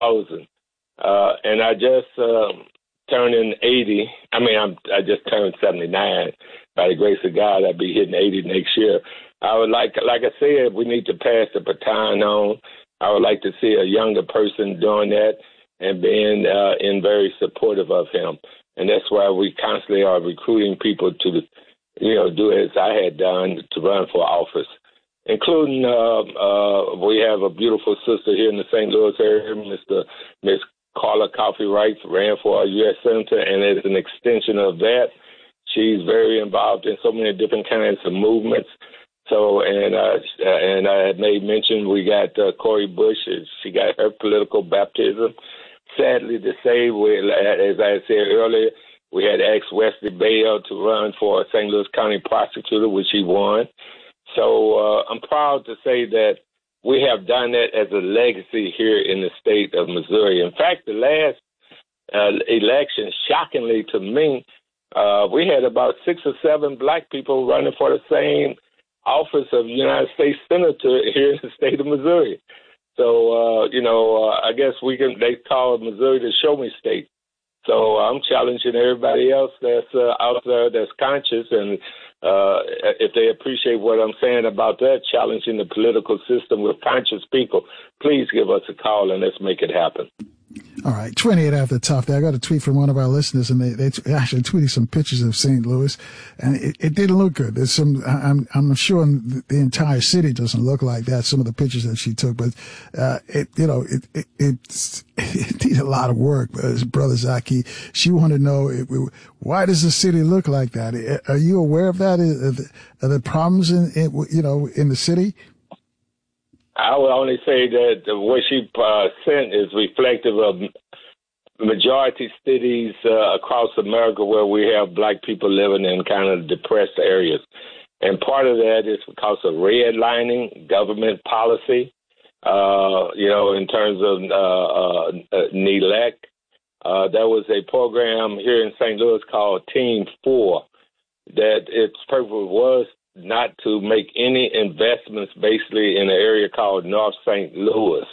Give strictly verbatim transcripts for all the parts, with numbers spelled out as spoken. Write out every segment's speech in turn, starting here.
thousand. Uh, and I just uh, turned in eighty. I mean, I'm, I just turned seventy-nine. By the grace of God, I'll be hitting eighty next year. I would like, like I said, we need to pass the baton on. I would like to see a younger person doing that and being uh, in very supportive of him. And that's why we constantly are recruiting people to, you know, do as I had done to run for office, including uh, uh, we have a beautiful sister here in the Saint Louis area, Mister Miss Carla Coffee Wright, ran for a U S Senator, and as an extension of that, she's very involved in so many different kinds of movements. So, and uh, and I had made mention we got uh, Cori Bush. She got her political baptism. Sadly to say, we, as I said earlier, we had asked Wesley Bell to run for Saint Louis County prosecutor, which he won. So uh, I'm proud to say that we have done that as a legacy here in the state of Missouri. In fact, the last uh, election, shockingly to me, uh, we had about six or seven black people running for the same office of United States Senator here in the state of Missouri. So, uh, you know, uh, I guess we can, they call Missouri the show me state. So I'm challenging everybody else that's uh, out there that's conscious, and uh, if they appreciate what I'm saying about that, challenging the political system with conscious people, please give us a call and let's make it happen. All right, twenty-eight after the top there. I got a tweet from one of our listeners, and they, they t- actually tweeted some pictures of Saint Louis, and it, it didn't look good. There's some, I'm, I'm sure the entire city doesn't look like that, some of the pictures that she took, but, uh, it, you know, it, it, it's, it needs a lot of work. But Brother Zaki, she wanted to know, it, why does the city look like that? Are you aware of that? Are the, are the problems in, in, you know, in the city? I would only say that what she uh, sent is reflective of majority cities uh, across America where we have black people living in kind of depressed areas. And part of that is because of redlining, government policy, uh, you know, in terms of uh, uh, N E L E C. Uh, there was a program here in Saint Louis called Team Four that its purpose was not to make any investments basically in an area called North Saint Louis.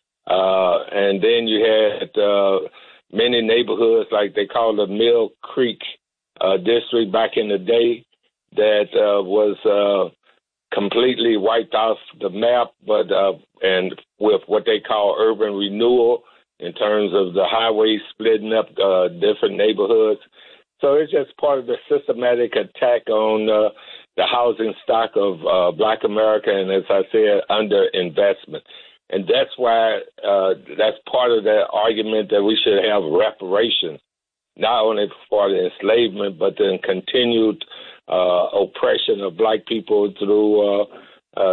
Uh, and then you had uh, many neighborhoods like they call the Mill Creek uh, district back in the day that uh, was uh, completely wiped off the map, but uh, and with what they call urban renewal in terms of the highways splitting up uh, different neighborhoods. So it's just part of the systematic attack on uh, the housing stock of uh, black America, and as I said, underinvestment. And that's why uh, that's part of that argument that we should have reparations, not only for the enslavement, but the continued uh, oppression of black people through uh, uh,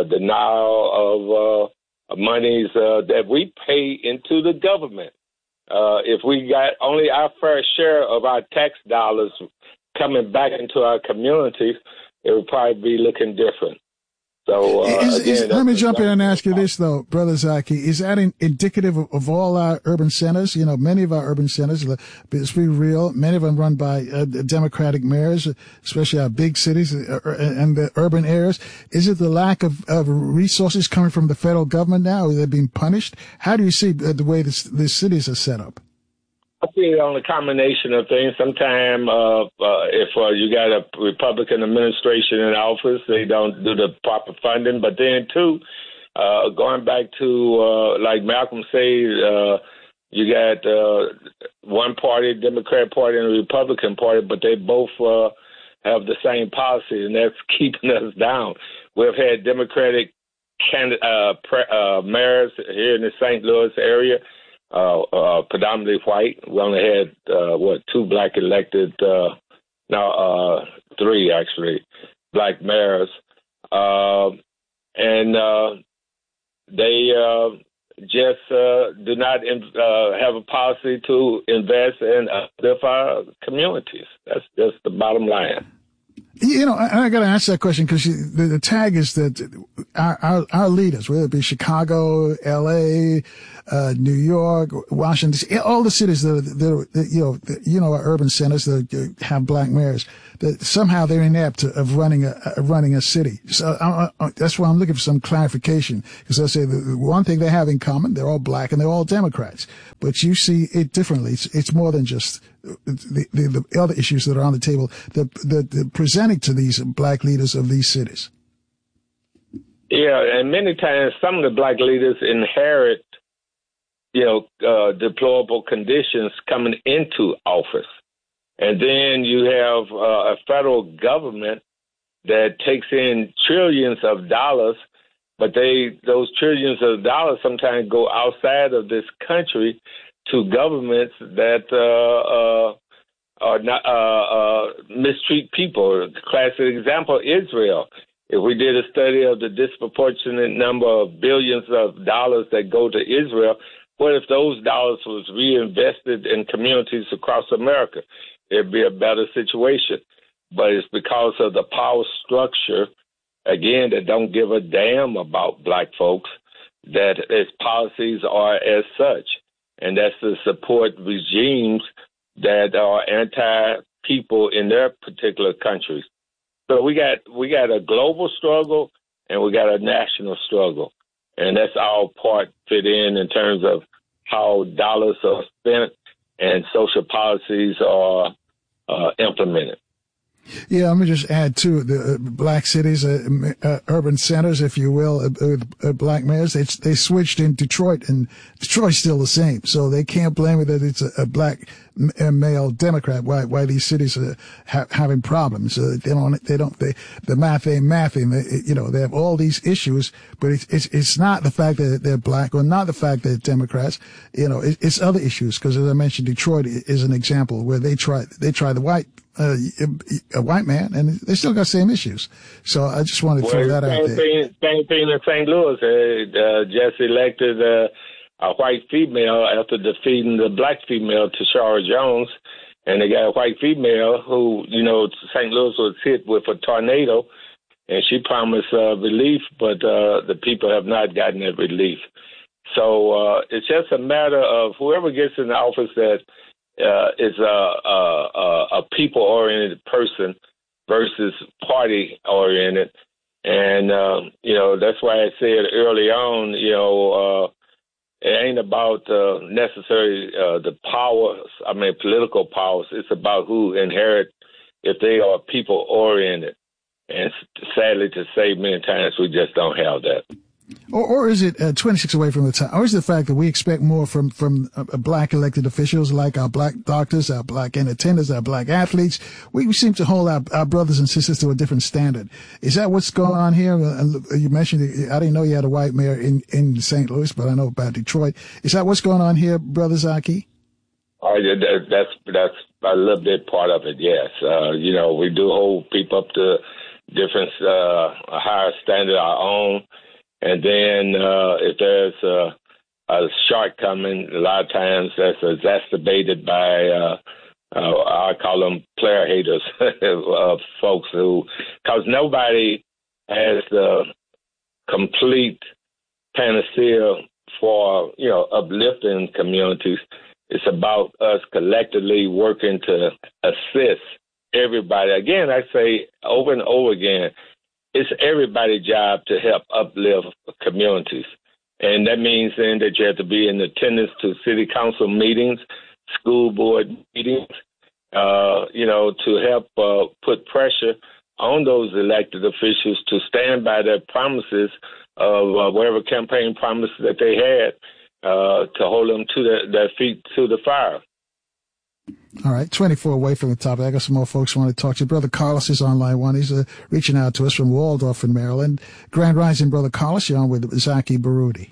denial of uh, monies uh, that we pay into the government. Uh, if we got only our fair share of our tax dollars coming back into our communities, it would probably be looking different. So, uh, is, again, is, let me jump in and ask you this, though, Brother Zaki. Is that in, indicative of, of all our urban centers? You know, many of our urban centers, let's be real, many of them run by uh, Democratic mayors, especially our big cities uh, and the urban areas. Is it the lack of, of resources coming from the federal government now? Are they being punished? How do you see uh, the way this, the cities are set up? I see it on a combination of things. Sometimes uh, uh, if uh, you got a Republican administration in office, they don't do the proper funding. But then, too, uh, going back to, uh, like Malcolm said, uh, you got uh, one party, Democrat Party, and a Republican Party, but they both uh, have the same policy, and that's keeping us down. We've had Democratic candidate, uh, pre- uh, mayors here in the Saint Louis area, Uh, uh, predominantly white. We only had, uh, what, two black elected, uh, no, uh, three actually, black mayors. Uh, and uh, they uh, just uh, do not in, uh, have a policy to invest in uplift our communities. That's just the bottom line. You know, I, I got to ask that question because the, the tag is that our, our, our leaders, whether it be Chicago, L A, uh, New York, Washington, all the cities that, are, that, are, that you know, that, you know, are urban centers that have black mayors, that somehow they're inept of running a, of running a city. So I, I, that's why I'm looking for some clarification, because I say the, the one thing they have in common, they're all black and they're all Democrats, but you see it differently. It's, it's more than just the, the, the other issues that are on the table, the, the, the presenting to these black leaders of these cities. Yeah, and many times some of the black leaders inherit, you know, uh, deplorable conditions coming into office. And then you have uh, a federal government that takes in trillions of dollars, but they those trillions of dollars sometimes go outside of this country to governments that uh, uh, are not, uh, uh, mistreat people. Classic example, Israel. If we did a study of the disproportionate number of billions of dollars that go to Israel, what if those dollars was reinvested in communities across America? It'd be a better situation. But it's because of the power structure, again, that don't give a damn about black folks, that its policies are as such. And that's to support regimes that are anti-people in their particular countries. So we got we got a global struggle and we got a national struggle, and that's all part fit in in terms of how dollars are spent and social policies are uh, implemented. Yeah, let me just add too, the uh, black cities, uh, uh, urban centers, if you will, uh, uh, black mayors, they, they switched in Detroit, and Detroit's still the same. So they can't blame it that it's a, a black a male Democrat, why, why these cities are ha- having problems. Uh, they don't, they don't, they, the math ain't mathing. They, you know, they have all these issues, but it's, it's, it's not the fact that they're black or not the fact that they're Democrats. You know, it, it's other issues. Cause as I mentioned, Detroit is an example where they try, they try the white, Uh, a white man, and they still got same issues. So I just wanted to throw well, that out there. Thing, same thing in Saint Louis. Uh, uh, just elected uh, a white female after defeating the black female, Tashara Jones, and they got a white female who, you know, Saint Louis was hit with a tornado, and she promised uh, relief, but uh, the people have not gotten that relief. So uh, it's just a matter of whoever gets in the office that Uh, is a, a, a people-oriented person versus party-oriented. And, uh, you know, that's why I said early on, you know, uh, it ain't about uh, necessarily uh, the powers, I mean, political powers. It's about who inherit if they are people-oriented. And sadly to say, many times we just don't have that. Or, or is it uh, twenty-six away from the time? Or is it the fact that we expect more from from uh, black elected officials, like our black doctors, our black entertainers, our black athletes? We, we seem to hold our, our brothers and sisters to a different standard. Is that what's going on here? Uh, you mentioned, I didn't know you had a white mayor in, in Saint Louis, but I know about Detroit. Is that what's going on here, Brother Zaki? Oh, yeah, that, that's that's a little bit part of it. Yes, uh, you know, we do hold people up to different uh, a higher standard our own. And then uh, if there's a, a shortcoming, a lot of times that's exacerbated by, uh, uh, I call them player haters, of folks who, because nobody has the complete panacea for, you know, uplifting communities. It's about us collectively working to assist everybody. Again, I say over and over again, it's everybody's job to help uplift communities. And that means then that you have to be in attendance to city council meetings, school board meetings, uh, you know, to help uh, put pressure on those elected officials to stand by their promises of uh, whatever campaign promises that they had, uh, to hold them to their, their feet to the fire. All right, twenty-four away from the topic. I got some more folks who want to talk to you. Brother Carlos is on line one. He's uh, reaching out to us from Waldorf in Maryland. Grand Rising, Brother Carlos. You're on with Zaki Baruti.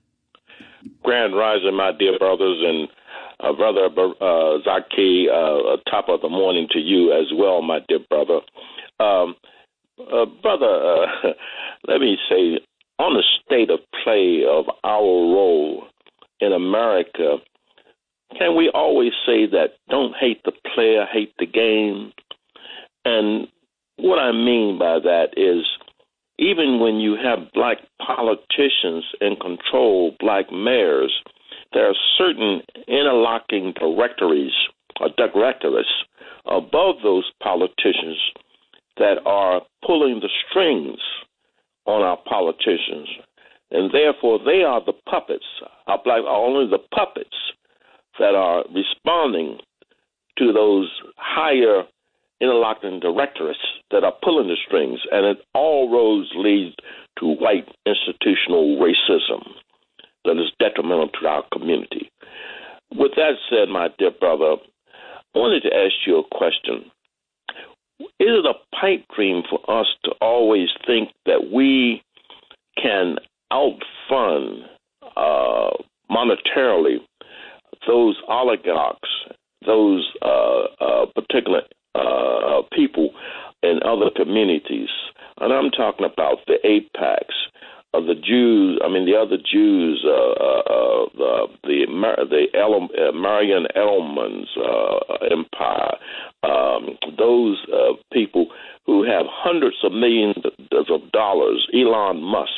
Grand Rising, my dear brothers, and uh, Brother uh, Zaki, uh, top of the morning to you as well, my dear brother. Um, uh, brother, uh, let me say, on the state of play of our role in America, can we always say that don't hate the player, hate the game? And what I mean by that is even when you have black politicians in control, black mayors, there are certain interlocking directories a directorate above those politicians that are pulling the strings on our politicians. And therefore, they are the puppets. Our black are only the puppets that are responding to those higher interlocking directorates that are pulling the strings. And it all roads lead to white institutional racism that is detrimental to our community. With that said, my dear brother, I wanted to ask you a question. Is it a pipe dream for us to always think that we can outfund uh, monetarily those oligarchs, those uh, uh, particular uh, people in other communities? And I'm talking about the AIPACs, of the Jews, I mean the other Jews, uh, uh, uh, the the El, uh, Marian Elman's uh, empire, um, those uh, people who have hundreds of millions of dollars, Elon Musk.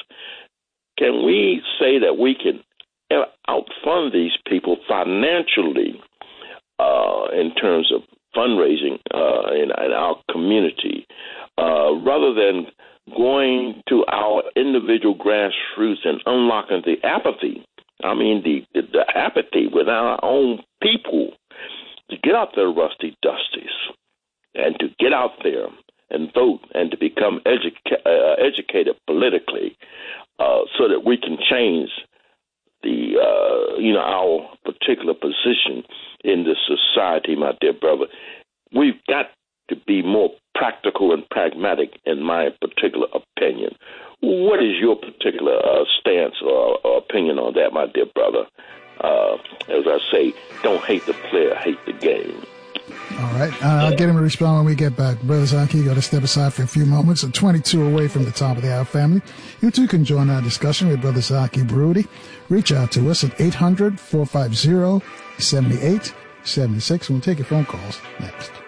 Can we say that we can outfund these people financially uh, in terms of fundraising uh, in, in our community, uh, rather than going to our individual grassroots and unlocking the apathy, I mean the, the, the apathy within our own people, to get out their rusty dusties and to get out there and vote and to become educa- uh, educated politically uh, so that we can change the uh, you know our particular position in this society, my dear brother. We've got to be more practical and pragmatic, in my particular opinion. What is your particular uh, stance or, or opinion on that, my dear brother? Uh, as I say, don't hate the player, hate the game. All right. Uh, I'll get him to respond when we get back. Brother Zaki, you got to step aside for a few moments. At twenty-two away from the top of the hour, family. You too can join our discussion with Brother Zaki Baruti. Reach out to us at eight hundred, four five zero, seven eight seven six. We'll take your phone calls next.